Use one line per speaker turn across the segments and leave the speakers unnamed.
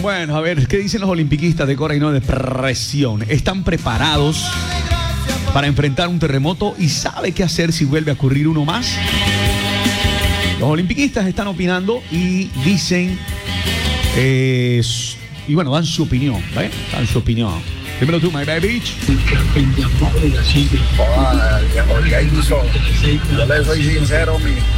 Bueno, a ver, ¿qué dicen los olimpiquistas de Cora y no de presión? ¿Están preparados para enfrentar un terremoto y sabe qué hacer si vuelve a ocurrir uno más? Los olimpiquistas están opinando y dicen, y bueno, dan su opinión, ¿vale? Dan su opinión. Dímelo tú, my baby.
Yo le soy sincero,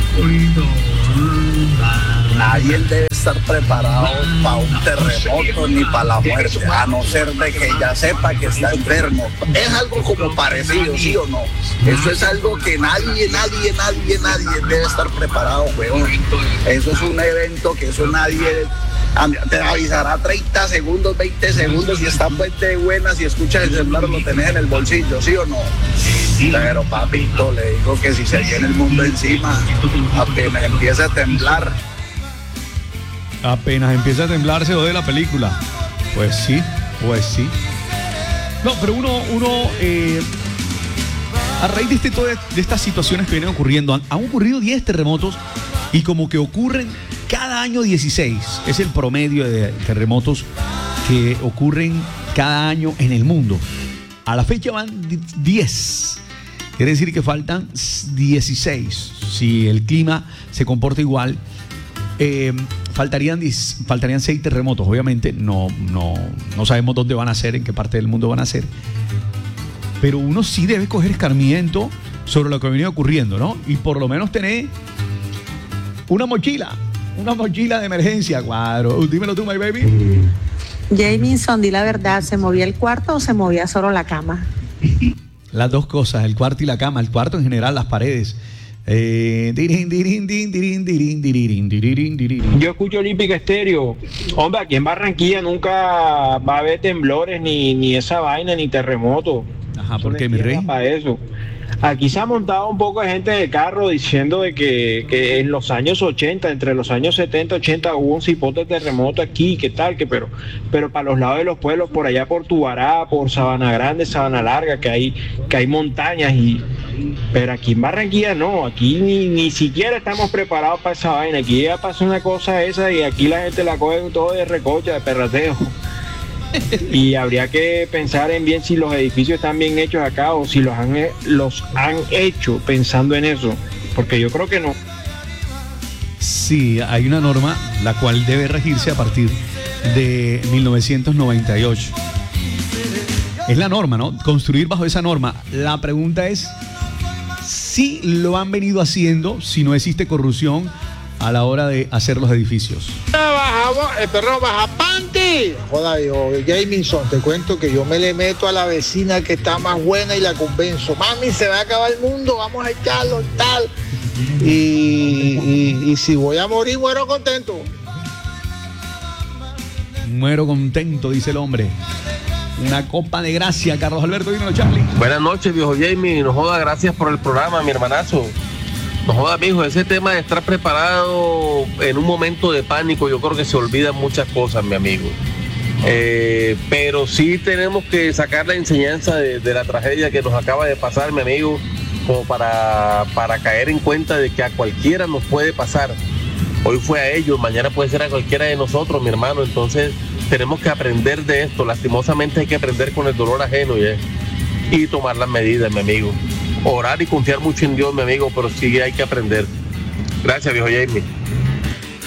nadie debe estar preparado para un terremoto ni para la muerte, a no ser de que ya sepa que está enfermo. Es algo como parecido, ¿sí o no? Eso es algo que nadie debe estar preparado, weón. Eso es un evento que eso nadie te avisará 30 segundos, 20 segundos, si está de buena, si escuchas el celular lo tenés en el bolsillo, ¿sí o no? Pero papito, le digo que si se viene el mundo encima, apenas empieza a temblar.
Apenas empieza a temblar se ode la película. Pues sí. No, pero uno a raíz de estas situaciones que vienen ocurriendo, han ocurrido 10 terremotos y como que ocurren cada año 16. Es el promedio de terremotos que ocurren cada año en el mundo. A la fecha van 10. Quiere decir que faltan 16. Si el clima se comporta igual, faltarían 6 terremotos. Obviamente no sabemos dónde van a ser, en qué parte del mundo van a ser. Pero uno sí debe coger escarmiento sobre lo que ha venido ocurriendo, ¿no? Y por lo menos tener una mochila de emergencia, cuadro. Dímelo tú, my baby.
Jamison, di la verdad, ¿se movía el cuarto o se movía solo la cama?
Las dos cosas, el cuarto y la cama. El cuarto en general, las paredes. Yo
escucho Olímpica Estéreo. Hombre, aquí en Barranquilla nunca va a haber temblores ni esa vaina, ni terremoto.
Ajá, ¿por qué, mi rey?
Para eso. Aquí se ha montado un poco de gente de carro diciendo de que en los años 80, entre los años 70 y 80 hubo un cipote de terremoto aquí, ¿qué tal? Pero para los lados de los pueblos, por allá por Tubará, por Sabana Grande, Sabana Larga, que hay montañas, pero aquí en Barranquilla no, aquí ni siquiera estamos preparados para esa vaina. Aquí ya pasó una cosa esa y aquí la gente la coge todo de recocha, de perrateo. Y habría que pensar en bien si los edificios están bien hechos acá o si los han hecho pensando en eso, porque yo creo que no.
Sí, hay una norma la cual debe regirse a partir de 1998. Es la norma, ¿no? Construir bajo esa norma. La pregunta es si lo han venido haciendo, si no existe corrupción a la hora de hacer los edificios.
El perro baja panty. Joda, yo, Jamison, te cuento que yo me le meto a la vecina que está más buena y la convenzo. Mami, se va a acabar el mundo, vamos a echarlo tal. Y si voy a morir, muero contento.
Muero contento, dice el hombre. Una copa de gracia, Carlos Alberto, dímelo, Charlie.
Buenas noches, viejo Jamie. No joda, gracias por el programa, mi hermanazo. No joda, mijo, ese tema de estar preparado en un momento de pánico, yo creo que se olvidan muchas cosas, mi amigo. Pero sí tenemos que sacar la enseñanza de la tragedia que nos acaba de pasar, mi amigo, como para caer en cuenta de que a cualquiera nos puede pasar. Hoy fue a ellos, mañana puede ser a cualquiera de nosotros, mi hermano. Entonces tenemos que aprender de esto. Lastimosamente hay que aprender con el dolor ajeno y tomar las medidas, mi amigo. Orar y confiar mucho en Dios, mi amigo, pero sí hay que aprender. Gracias, viejo Jamie.